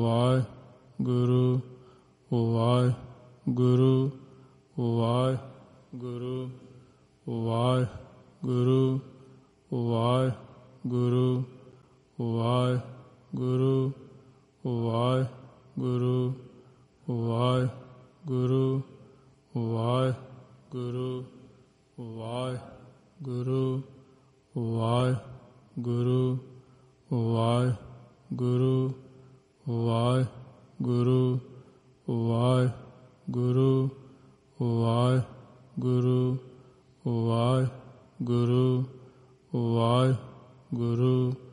Waheguru Waheguru Waheguru Waheguru Waheguru Waheguru Waheguru Waheguru Waheguru Waheguru Waheguru Waheguru Waheguru Waheguru Waheguru Waheguru Waheguru